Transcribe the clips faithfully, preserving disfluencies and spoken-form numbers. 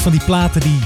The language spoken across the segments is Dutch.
van die platen die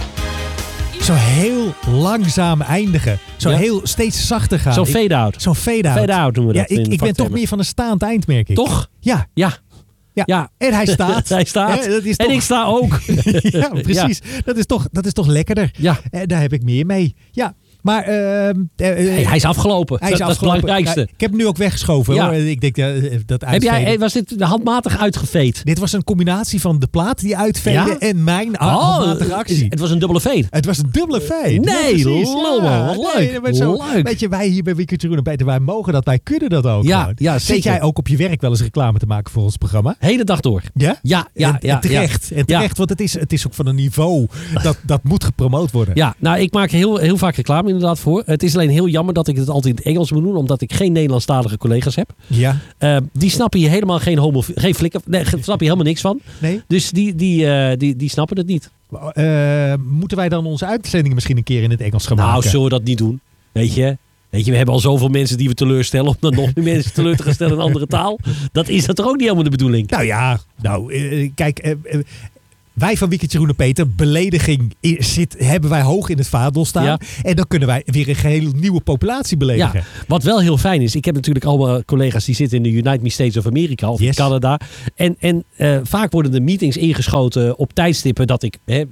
zo heel langzaam eindigen. Zo Ja. heel steeds zachter gaan. Zo'n fade-out. Zo'n fade-out. Fade-out noemen we Ja, dat. ik, in ik ben toch vaktermen. meer van een staand eind, merk ik. Toch? Ja. Ja. Ja. Ja. En hij staat. Hij staat. Hè, dat is En toch... ik sta ook. ja, precies. Dat, is toch, dat is toch lekkerder. Ja. En daar heb ik meer mee. Ja. Maar ehm, eh, eh, Hey, hij is afgelopen. hij is dat, dat is het afgelopen. belangrijkste. Ja, ik heb hem nu ook weggeschoven. Ja. Hoor. Ik denk uh, dat Heb jij, uitveden- hey, was dit handmatig uitgeveed? Dit was een combinatie van de plaat die uitveden Ja? en mijn Oh, handmatige actie. het was een dubbele fade. Het was een dubbele fade. Nee, Ja, precies. lul, man. Wat Nee, leuk. maar zo, Leuk. Weet je, wij hier bij Weekend Jeroen en Peter, wij mogen dat. Wij kunnen dat ook Ja, gewoon. ja, Zit zeker. jij ook op je werk wel eens reclame te maken voor ons programma? Hele dag door. Ja? Ja, ja, en, ja. en terecht. Ja. En terecht, want het is, het is ook van een niveau dat, dat moet gepromoot worden. Ja, nou, ik maak heel, heel vaak reclame inderdaad voor. Het is alleen heel jammer dat ik het altijd in het Engels moet doen, omdat ik geen Nederlandstalige collega's heb. Ja. Uh, die snappen hier helemaal geen homo, geen flikker, nee, snap je helemaal niks van. Nee? Dus die, die, uh, die, die snappen het niet. Uh, moeten wij dan onze uitzendingen misschien een keer in het Engels gaan Nou, maken? zullen we dat niet doen? Weet je? Weet je, we hebben al zoveel mensen die we teleurstellen om dan nog meer mensen teleur te gaan stellen in een andere taal. Dat is dat toch ook niet helemaal de bedoeling? Nou ja, nou, uh, kijk... Uh, uh, wij van Weekend Jeroen en Peter, belediging zit, hebben wij hoog in het vaandel staan. Ja. En dan kunnen wij weer een geheel nieuwe populatie beledigen. Ja, wat wel heel fijn is. Ik heb natuurlijk allemaal collega's die zitten in de United States of America of Yes. in Canada. En, en uh, vaak worden de meetings ingeschoten op tijdstippen dat ik... Hè,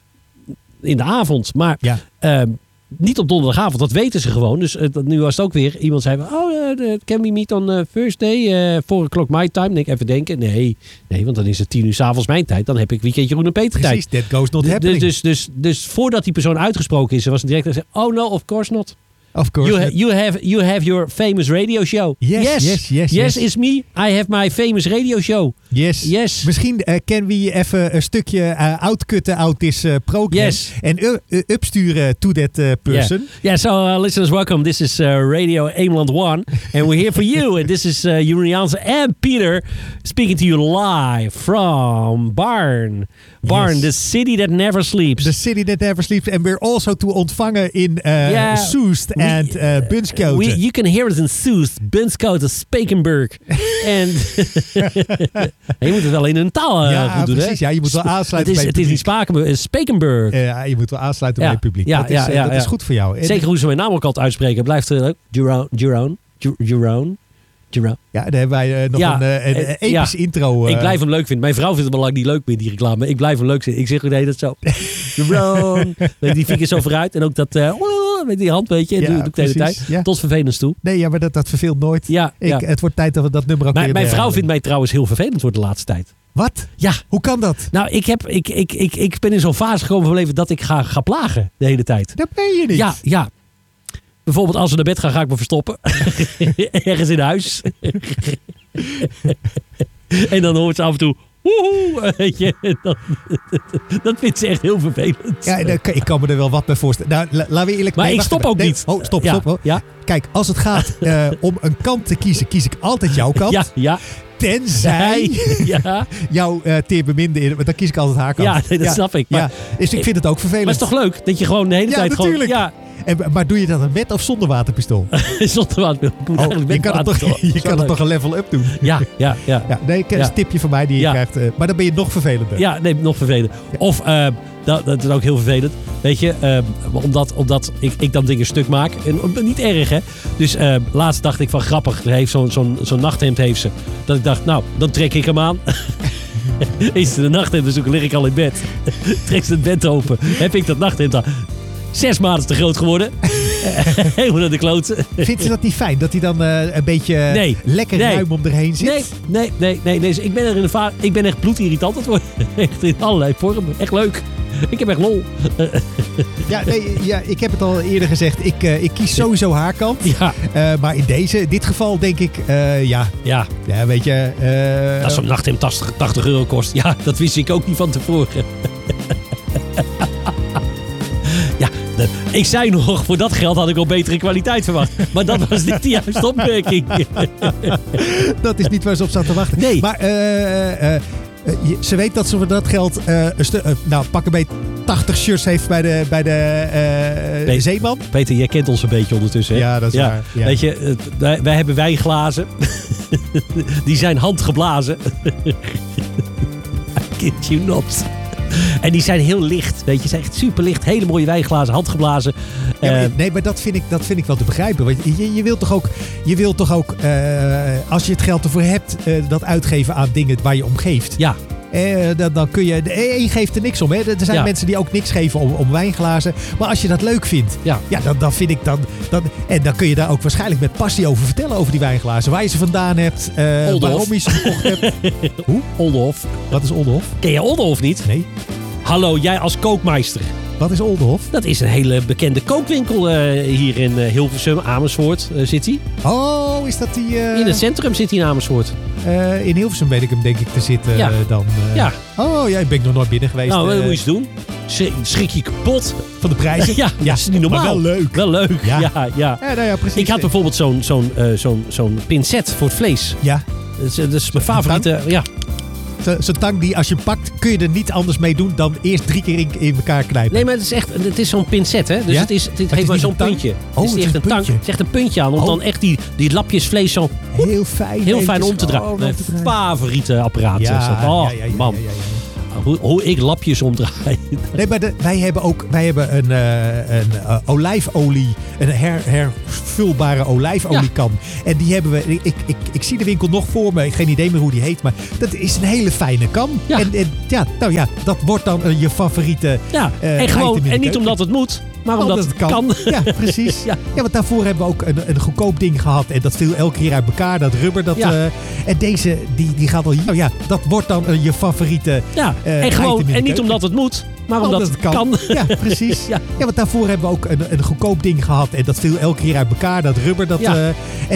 in de avond. Maar Ja. uh, niet op donderdagavond. Dat weten ze gewoon. Dus uh, nu was het ook weer. Iemand zei, oh, uh, can we meet on uh, Thursday? Uh, four o'clock my time. Dan ik even denken. Nee, nee, want dan is het tien uur 's avonds mijn tijd. Dan heb ik Weekend Jeroen en Peter tijd. Precies, that goes not Dus, happening. dus, dus, dus voordat die persoon uitgesproken is, was het direct. Oh no, of course not. Of course. You, ha- you, have, you have your famous radio show. Yes, yes, yes, Yes, yes. it's me. I have my famous radio show. Yes. Yes. Misschien uh, can we even een stukje uh, outcutten out this uh, program. Yes. En uh, uh, upsturen to that uh, person. Yeah, yeah so uh, listeners, welcome. This is uh, Radio Ameland one. And we're here for you. And this is uh, Jeroen Jansen and Peter speaking to you live from Barn. Barn, Yes. the city that never sleeps. The city that never sleeps. And we're also to ontvangen in uh, Yeah. Soest and uh, Bunschoten. We, you can hear it in Soest, Bunschoten, Spakenburg. En je moet het wel in een taal uh, ja, goed doen, precies. hè? Ja, je moet wel aansluiten Het is, bij het is niet Spakenburg, het is Spakenburg. Uh, je moet wel aansluiten Ja. bij het publiek. Ja, dat is, ja, uh, ja, dat ja. is goed voor jou. En, Zeker hoe ze mijn naam ook altijd uitspreken. Blijft uh, leuk. Jeroen, Jeroen, Jeroen, Jeroen. Ja, dan hebben wij uh, nog Ja, een, uh, een eh, epische ja. intro. Uh, Ik blijf hem leuk vinden. Mijn vrouw vindt hem al lang niet leuk meer, die reclame. Ik blijf hem leuk vinden. Ik zeg nee, dat zo. Jeroen. Die vinger zo vooruit. En ook dat uh, met die hand, weet je. En Ja, doe ik de hele precies, tijd. ja. Tot vervelend toe. Nee, ja, maar dat, dat verveelt nooit. Ja, Ik, ja. Het wordt tijd dat we dat nummer ook Mijn, weer... mijn uh, vrouw vindt mij trouwens heel vervelend voor de laatste tijd. Wat? Ja. Hoe kan dat? Nou, ik, heb, ik, ik, ik, ik ben in zo'n fase gekomen van mijn leven dat ik ga, ga plagen de hele tijd. Dat ben je niet. Ja, ja. Bijvoorbeeld als we naar bed gaan, ga ik me verstoppen. Ergens in huis. En dan hoort ze af en toe... Woehoe, weet je. Dat, dat vindt ze echt heel vervelend. Ja, dan kan- ik kan me er wel wat bij voorstellen. Nou, la- laten we eerlijk... Maar nee, ik wacht stop even. ook Nee, niet. Oh, stop, Ja, stop. Oh. ja. Kijk, als het gaat uh, om een kant te kiezen, kies ik altijd jouw kant. Ja, ja. Tenzij Ja, jouw uh, teer beminde in... Dan kies ik altijd haar kant. ja nee, dat snap ik. Maar, ja. Dus ik vind het ook vervelend. maar het is toch leuk dat je gewoon de hele Ja, tijd natuurlijk. gewoon... En, maar doe je dat dan met of zonder waterpistool? Ja, zonder water. Ik moet Oh, eigenlijk je met kan het water. toch, je Zo kan het leuk. toch een level up doen? Ja, ja, ja. Ja, nee, dat is Ja. een tipje van mij die je Ja. krijgt. Uh, maar dan ben je nog vervelender. Ja, nee, nog vervelend. Of, uh, dat, dat is ook heel vervelend. Weet je, uh, omdat, omdat ik, ik dan dingen stuk maak. En, uh, niet erg, hè. Dus uh, laatst dacht ik van grappig. Ze heeft zo'n zo'n zo'n nachthemd heeft ze. Dat ik dacht, nou, dan trek ik hem aan. Is het een nachthemd, dus dan lig ik al in bed. Trek ze het bed open. Heb ik dat nachthemd aan. Zes maanden te groot geworden. Helemaal naar de kloten. Vindt ze dat niet fijn? Dat hij dan uh, een beetje Nee. lekker Nee. ruim om erheen zit? Nee, nee, nee, nee. nee. Ik ben er in de va- Ik ben echt bloedirritant aan het worden. Echt in allerlei vormen. Echt leuk. Ik heb echt lol. Ja, nee, ja, ik heb het al eerder gezegd. Ik, uh, ik kies sowieso haar kant. Ja, Uh, maar in deze, dit geval denk ik, uh, ja, ja. ja, weet je... Uh, Als zo'n nachthemd tachtig, tachtig euro kost. Ja, dat wist ik ook niet van tevoren. Ja, de- ik zei nog, voor dat geld had ik al betere kwaliteit verwacht. Maar dat was niet de juiste opmerking. dat is niet waar ze op staat te wachten. Nee. Maar uh, uh, uh, je- ze weet dat ze voor dat geld uh, een stu- uh, nou, pak een beetje tachtig shirts heeft bij de, bij de uh, Nee. zeeman. Peter, jij kent ons een beetje ondertussen, hè? Ja, dat is waar. Ja. Weet je, het- wij, wij hebben wijnglazen. Die zijn handgeblazen. I kid you not. En die zijn heel licht. Weet je, zijn echt super licht. Hele mooie wijnglazen, handgeblazen. Ja, maar, Uh, nee, maar dat vind, ik, dat vind ik wel te begrijpen. Want je, je wilt toch ook, je wilt toch ook uh, als je het geld ervoor hebt, uh, dat uitgeven aan dingen waar je om geeft. ja. Eh, dan, dan kun je, eh, je geeft er niks om. Hè. Er zijn Ja. mensen die ook niks geven om, om wijnglazen. Maar als je dat leuk vindt, Ja. ja, dan, dan vind ik dan, dan... En dan kun je daar ook waarschijnlijk met passie over vertellen, over die wijnglazen. Waar je ze vandaan hebt, uh, Oldenhof. waarom je ze gekocht hebt. Hoe? Oldenhof. Wat is Oldenhof? Ken je Oldenhof niet? Nee. Hallo, jij als kookmeister. Wat is Oldenhof? Dat is een hele bekende kookwinkel uh, hier in uh, Hilversum, Amersfoort uh, zit hij. Oh, is dat die... Uh, In het centrum zit hij in Amersfoort. uh, in Hilversum weet ik hem denk ik te zitten Ja. uh, dan. Uh, Ja. Oh, ja, ik ben nog nooit binnen geweest. Nou, wat uh, moet je eens doen? Schrik, schrik je kapot. van de prijzen. Ja, ja, dat is niet normaal. Maar wel leuk. Wel leuk, ja. Ja. ja, ja. Ja, nou ja, precies. Ik had bijvoorbeeld zo'n zo'n uh, zo'n zo'n pincet voor het vlees. Ja, Dat is, dat is mijn favoriete. Ja. zo- zo'n tang die als je hem pakt, kun je er niet anders mee doen dan eerst drie keer in, in elkaar knijpen. Nee, maar het is echt het is zo'n pincet, hè? Dus Ja? het, is, het is heeft maar niet zo'n een tang? puntje. Oh, het is het echt is een een tang. puntje. Het is echt een puntje aan om Oh. dan echt die, die lapjes vlees zo Heel fijn. heel fijn eventjes om te draaien. gewoon Mijn om te draaien. favoriete apparaat. Ja, is dat. Oh, ja, ja, ja, man. ja, ja, ja. Hoe, hoe ik lapjes omdraai. Nee, maar de, wij hebben ook wij hebben een, uh, een uh, olijfolie, een her, hervulbare olijfoliekan. En die hebben we, ik, ik, ik, ik zie de winkel nog voor me, geen idee meer hoe die heet, maar dat is een hele fijne kan. Ja. En, en ja, nou ja, dat wordt dan uh, je favoriete Ja, uh, en, gewoon, item in de en niet keuken. omdat het moet, maar omdat het kan. Ja, precies. Ja. Ja. want daarvoor hebben we ook een, een goedkoop ding gehad. En dat viel elke keer uit elkaar, dat rubber. Dat, Ja. uh, en deze, die, die gaat al... Nou ja, dat wordt dan uh, je favoriete Ja, uh, en, gewoon, item in de en niet keuken. omdat het moet, maar omdat, Omdat het kan. Ja, precies. Ja. ja. want daarvoor hebben we ook een, een goedkoop ding gehad. En dat viel elke keer uit elkaar, dat rubber. Dat, Ja. uh,